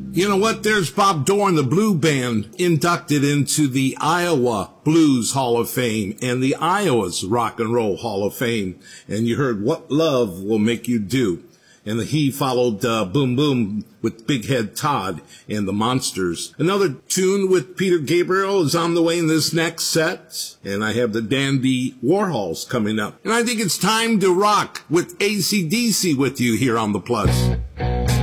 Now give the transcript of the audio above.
You know what? There's Bob Dorn, the Blue Band, inducted into the Iowa Blues Hall of Fame and the Iowa's Rock and Roll Hall of Fame. And you heard What Love Will Make You Do. And he followed Boom Boom with Big Head Todd and the Monsters. Another tune with Peter Gabriel is on the way in this next set. And I have the Dandy Warhols coming up. And I think it's time to rock with AC/DC with you here on The Plus.